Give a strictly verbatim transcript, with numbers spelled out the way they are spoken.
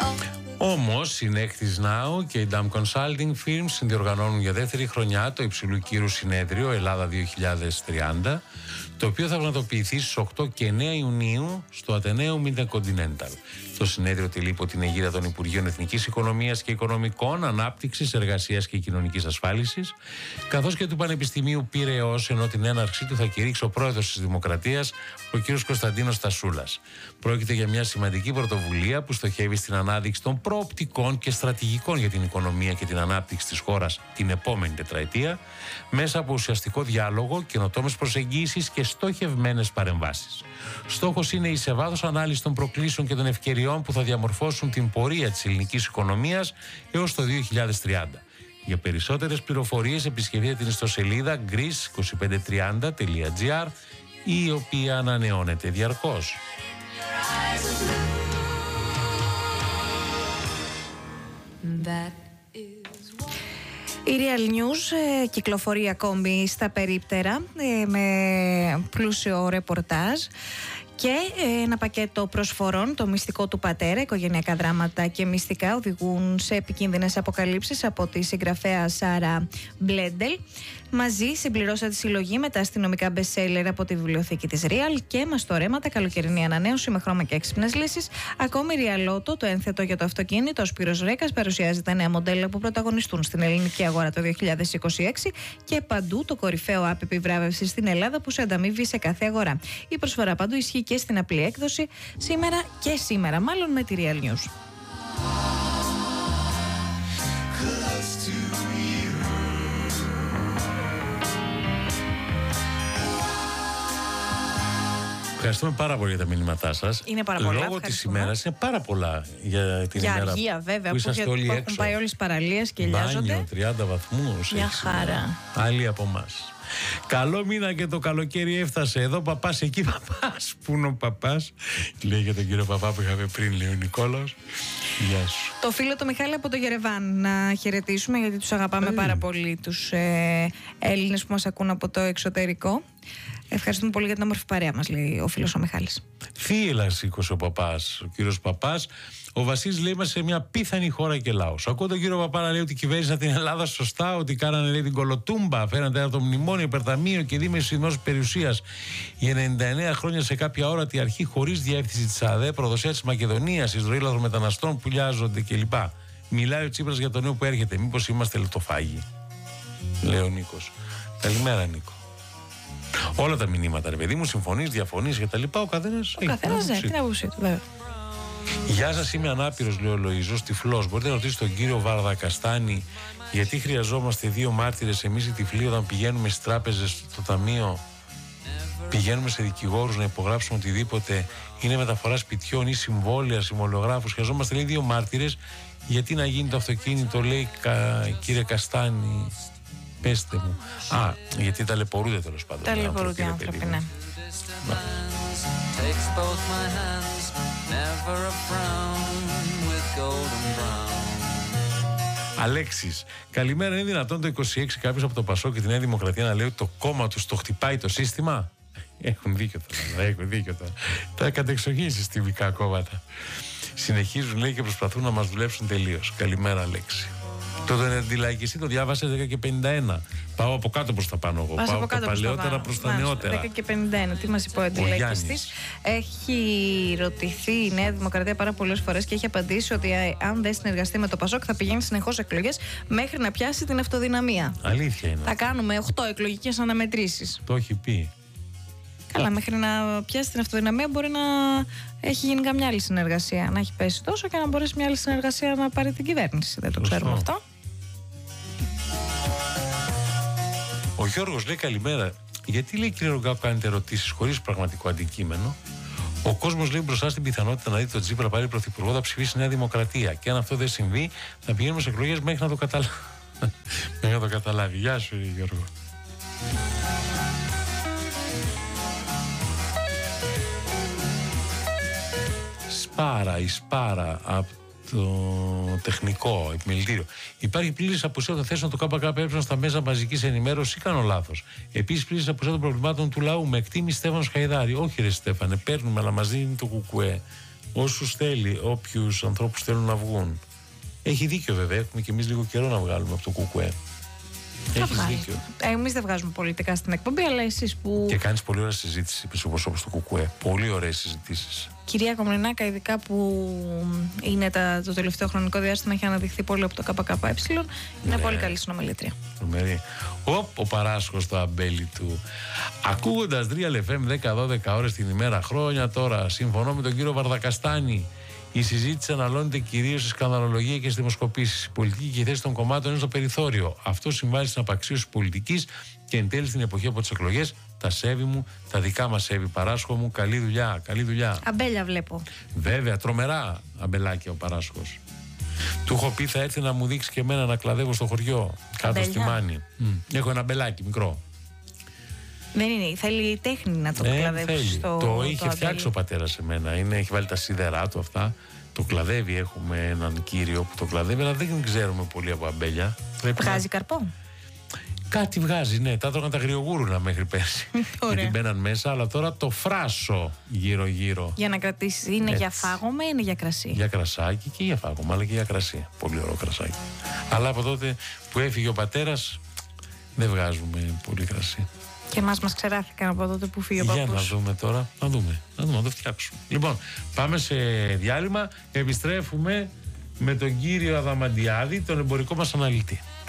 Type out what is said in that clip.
Όμως, η Nextis Now και η Dam Consulting Firms συνδιοργανώνουν για δεύτερη χρονιά το υψηλού κύρου συνέδριο Ελλάδα δύο χιλιάδες τριάντα, το οποίο θα πραγματοποιηθεί στις οκτώ και εννέα Ιουνίου στο Ατενέου Intercontinental. Το συνέδριο τελεί υπό την αιγίδα των Υπουργείων Εθνικής Οικονομίας και Οικονομικών, Ανάπτυξης, Εργασίας και Κοινωνικής Ασφάλισης, καθώς και του Πανεπιστημίου Πειραιώς, ενώ την έναρξή του θα κηρύξει ο πρόεδρος της Δημοκρατίας, ο κ. Κωνσταντίνος Τασούλας. Πρόκειται για μια σημαντική πρωτοβουλία που στοχεύει στην ανάδειξη των προοπτικών και στρατηγικών για την οικονομία και την ανάπτυξη της χώρας την επόμενη τετραετία, μέσα από ουσιαστικό διάλογο, καινοτόμες προσεγγίσεις και στοχευμένες παρεμβάσεις. Στόχος είναι η σε βάθος ανάλυση των προκλήσεων και των ευκαιριών που θα διαμορφώσουν την πορεία της ελληνικής οικονομίας έως το δύο χιλιάδες τριάντα. Για περισσότερες πληροφορίες επισκεφτείτε την ιστοσελίδα greece είκοσι πέντε τριάντα τελεία gr, η οποία ανανεώνεται διαρκώς. Η Real News ε, κυκλοφορεί ακόμη στα περίπτερα ε, με πλούσιο ρεπορτάζ και ε, ένα πακέτο προσφορών. Το μυστικό του πατέρα, οικογενειακά δράματα και μυστικά οδηγούν σε επικίνδυνες αποκαλύψεις από τη συγγραφέα Σάρα Μπλέντελ. Μαζί συμπληρώσα τη συλλογή με τα αστυνομικά μπεσέλερ από τη βιβλιοθήκη της Real και μαστορέματα, καλοκαιρινή ανανέωση με χρώμα και έξυπνες λύσεις. Ακόμη Real Auto, το ένθετο για το αυτοκίνητο. Ο Σπύρος Ρέκας παρουσιάζει τα νέα μοντέλα που πρωταγωνιστούν στην ελληνική αγορά το δύο χιλιάδες είκοσι έξι και παντού το κορυφαίο app επιβράβευσης στην Ελλάδα που σε ανταμείβει σε κάθε αγορά. Η προσφορά παντού ισχύει και στην απλή έκδοση σήμερα και σήμερα, μάλλον με τη Real News. Ευχαριστούμε πάρα πολύ για τα μηνύματά σας. Είναι πάρα πολλά. Λόγω της ημέρας είναι πάρα πολλά για την για ημέρα. αργία, βέβαια, που, που, είσαστε που όλοι έχουν έξω. πάει όλες τις παραλίες και ελιάζονται. Μπάνιο, τριάντα βαθμούς. Μια χαρά. Άλλοι από εμάς. Καλό μήνα και το καλοκαίρι έφτασε. Εδώ παπάς, εκεί παπάς. Πού είναι ο παπάς? Λέει για τον κύριο παπά που είχαμε πριν, λέει ο Νικόλαος. Γεια σου. Το φίλο το Μιχάλη από το Γερεβάν να χαιρετήσουμε, γιατί τους αγαπάμε ε. πάρα πολύ, τους ε, Έλληνες που μας ακούν από το εξωτερικό. Ευχαριστούμε πολύ για την όμορφη παρέα μας, λέει ο φίλος ο Μιχάλης. Θύελα σήκωσε ο παπάς, ο κύριος Παπάς. Ο Βασίλης λέει: είμαστε σε μια πίθανη χώρα και λαός. Ακούω τον κύριο Παπά να λέει ότι κυβέρνησαν την Ελλάδα σωστά, ότι κάνανε, λέει, την κολοτούμπα, φέραν τέταρτο μνημόνιο, υπερταμείο και δίμεση δημόσιας περιουσίας για ενενήντα εννέα χρόνια σε κάποια όρατη αρχή, χωρίς διεύθυνση της ΑΔΕ, προδοσία της Μακεδονίας, εισρωή λαθρομεταναστών που λιάζονται κλπ. Μιλάει ο Τσίπρας για το νέο που έρχεται. Μήπως είμαστε λεπτοφάγοι? Λέει ο Νίκος. Καλημέρα, Νίκο. Όλα τα μηνύματα, ρε παιδί μου, συμφωνείς, διαφωνείς και τα λοιπά. Ο καθένας Ο καθένας ναι, την άποψή του, βέβαια. Γεια σας, είμαι ανάπηρος, λέει ο Λοΐζος, τυφλός. Μπορείτε να ρωτήσετε τον κύριο Βαρδακαστάνη γιατί χρειαζόμαστε δύο μάρτυρες εμείς οι τυφλοί όταν πηγαίνουμε στις τράπεζες, στο ταμείο, πηγαίνουμε σε δικηγόρους να υπογράψουμε οτιδήποτε, είναι μεταφορά σπιτιών ή συμβόλαια, συμβολιογράφους. Χρειαζόμαστε, λέει, δύο μάρτυρες. Γιατί να γίνει το αυτοκίνητο, λέει, κα, κύριε Καστάνη, πέστε μου. Α, γιατί ταλαιπωρούνται τέλος πάντων. Ταλαιπωρούνται οι άνθρωποι, ναι. Αλέξης, καλημέρα. Είναι δυνατόν το είκοσι έξι κάποιος από το Πασό και τη Νέα Δημοκρατία να λέει ότι το κόμμα τους το χτυπάει το σύστημα? Έχουν δίκιο τώρα. Έχουν δίκιο τώρα. Τα κατεξοχήν συστημικά κόμματα. Συνεχίζουν, λέει, και προσπαθούν να μας δουλέψουν τελείως. Καλημέρα, Αλέξη. Το αντιλαϊκιστή το διάβασε δέκα και πενήντα ένα. Πάω από κάτω προς τα πάνω εγώ. Πας Πάω από από τα παλαιότερα προς τα νεότερα. δέκα και πενήντα ένα. Τι μας είπε ο αντιλαϊκιστής? Έχει ρωτηθεί η Νέα Δημοκρατία πάρα πολλές φορές και έχει απαντήσει ότι αν δεν συνεργαστεί με το Πασόκ θα πηγαίνει συνεχώς εκλογές μέχρι να πιάσει την αυτοδυναμία. Αλήθεια είναι. Θα κάνουμε οκτώ εκλογικές αναμετρήσεις. Το έχει πει. Καλά, μέχρι να πιάσει την αυτοδυναμία μπορεί να έχει γίνει καμιά άλλη συνεργασία. Να έχει πέσει τόσο και να μπορέσει μια άλλη συνεργασία να πάρει την κυβέρνηση. Δεν το Σωστό. ξέρουμε αυτό. Ο Γιώργος λέει καλημέρα. Γιατί, λέει, κύριε Ρογκάπ, κάνετε ερωτήσεις χωρίς πραγματικό αντικείμενο? Ο κόσμος, λέει, μπροστά στην πιθανότητα να δει τον Τσίπρα πάρει πρωθυπουργό, θα ψηφίσει Νέα Δημοκρατία. Και αν αυτό δεν συμβεί, θα πηγαίνουμε σε εκλογές μέχρι να το καταλάβει. μέχρι να το καταλάβει. Γεια σου, Γιώργο. Σπάρα, η Σπάρα από το τεχνικό επιμελητήριο. Υπάρχει πλήρης απουσία των θέσεων του ΚΚΕ στα μέσα μαζικής ενημέρωσης ή κάνω λάθος? Επίσης, πλήρης απουσία των προβλημάτων του λαού με εκτίμηση Στέφανος Χαϊδάρη. Όχι, ρε Στέφανε, παίρνουμε, αλλά μας δίνει το κουκουέ. όσους θέλει, όποιους ανθρώπους θέλουν να βγουν. Έχει δίκιο βέβαια, έχουμε και εμείς λίγο καιρό να βγάλουμε από το κουκουέ. Έχεις δίκιο. Εμείς δεν βγάζουμε πολιτικά στην εκπομπή, αλλά εσείς που. Και κάνεις πολύ ωραία συζήτηση όπως όπως το κουκουέ. Πολύ ωραίες συζητήσεις. Κυρία Κομνηνάκα, ειδικά που είναι τα, το τελευταίο χρονικό διάστημα, έχει αναδειχθεί πολύ από το ΚΚΕ. Είναι ναι. πολύ καλή συνομιλήτρια. Οπ, ο Παράσχος στο αμπέλι του. Ακούγοντας Real εφ εμ δέκα δώδεκα ώρες την ημέρα, χρόνια τώρα, συμφωνώ με τον κύριο Βαρδακαστάνη. Η συζήτηση αναλώνεται κυρίως στη σκανδαλολογία και στις δημοσκοπήσεις. Η πολιτική και η θέση των κομμάτων είναι στο περιθώριο. Αυτό συμβάλλει στην απαξίωση της πολιτικής και εν τέλει στην εποχή από τις εκλογές. Τα σέβη μου, τα δικά μας σέβη. Παράσχο μου, καλή δουλειά, καλή δουλειά. Αμπέλια βλέπω. Βέβαια, τρομερά αμπελάκια ο Παράσχος. Του έχω πει θα έρθει να μου δείξει και εμένα να κλαδεύω στο χωριό, κάτω αμπέλια. στη Μάνη. Mm. Έχω ένα αμπελάκι μικρό. Δεν είναι, θέλει τέχνη να το κλαδεύει στο. Το είχε το φτιάξει ο πατέρας σε μένα. Είναι, έχει βάλει τα σίδερά του αυτά. Το κλαδεύει. Έχουμε έναν κύριο που το κλαδεύει, αλλά δεν ξέρουμε πολύ από αμπέλια. Βγάζει να... καρπό. Κάτι βγάζει, ναι. Τα έτρωγαν τα αγριογούρουνα μέχρι πέρσι. Γιατί μπαίναν μέσα, αλλά τώρα το φράσο γύρω-γύρω. Για να κρατήσει. Είναι έτσι. Για φάγωμα ή είναι για κρασί? Για κρασάκι και για φάγωμα, αλλά και για κρασί. Πολύ ωραίο κρασάκι. Αλλά από τότε που έφυγε ο πατέρας, δεν βγάζουμε πολύ κρασί. Και εμάς μας ξεράθηκαν από τότε που φύγει ο παππούς. Για να δούμε τώρα, να δούμε, να δούμε, να το φτιάξουμε. Λοιπόν, πάμε σε διάλειμμα, επιστρέφουμε με τον κύριο Αδαμαντιάδη, τον εμπορικό μας αναλυτή.